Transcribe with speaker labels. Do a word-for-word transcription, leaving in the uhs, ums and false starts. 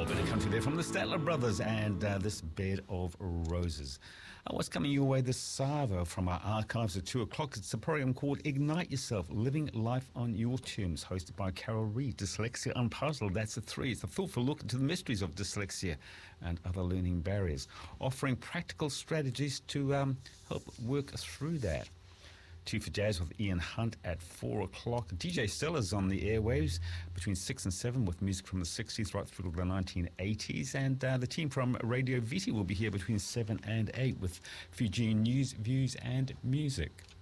Speaker 1: Oh, bit of country there from the Statler Brothers and uh, this Bed of Roses. Uh, what's coming your way this Sava from our archives at two o'clock? It's a program called Ignite Yourself, Living Life on Your Terms, hosted by Carol Reed. Dyslexia Unpuzzled, that's a three. It's a thoughtful look into the mysteries of dyslexia and other learning barriers, offering practical strategies to um, help work through that. Two for Jazz with Ian Hunt at four o'clock. D J Stella's on the airwaves between six and seven with music from the sixties right through to the nineteen eighties. And uh, the team from Radio Viti will be here between seven and eight with Fijian news, views and music.